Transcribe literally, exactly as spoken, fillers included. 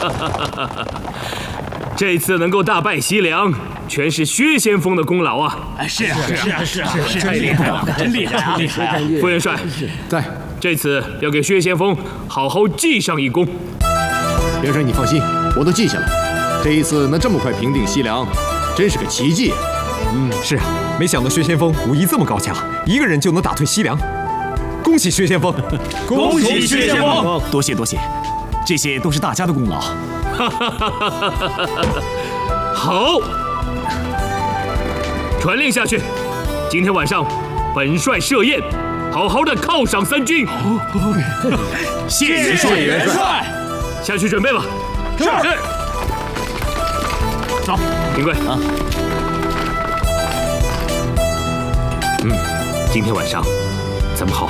这次能够大败西凉，全是薛先锋的功劳啊！ 是啊，是啊，是啊，是太厉害了，真厉害，厉害！ 副元帅， 在。 这次要给薛先锋好好记上一功。 元帅，你放心，我都记下了。这一次能这么快平定西凉，真是个奇迹。 嗯，是啊，没想到薛先锋武艺这么高强，一个人就能打退西凉。恭喜薛先锋！ 恭喜薛先锋！ 多谢多谢，这些都是大家的功劳。 好，传令下去，今天晚上本帅设宴，好好的犒赏三军。 谢元帅， 元帅， 下去准备吧。 是。 走，平贵啊。嗯，今天晚上咱们好